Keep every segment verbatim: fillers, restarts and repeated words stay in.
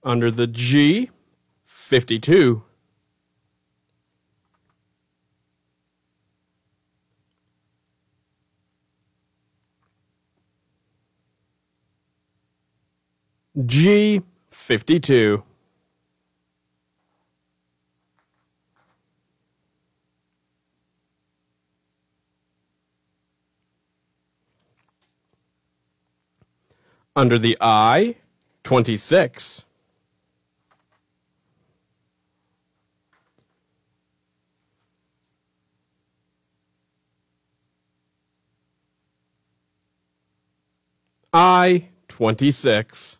Under the G, fifty-two. G, fifty-two. Under the I, twenty-six. I, twenty-six.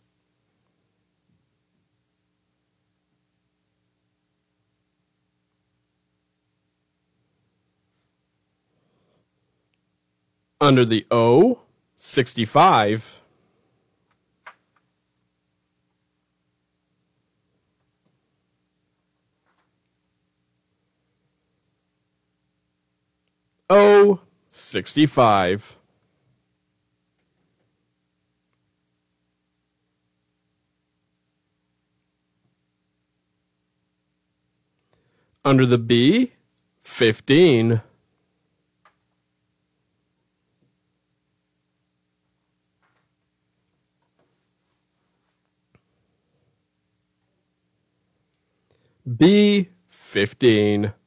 Under the O, sixty-five. O, sixty-five. Under the B, fifteen. B, fifteen.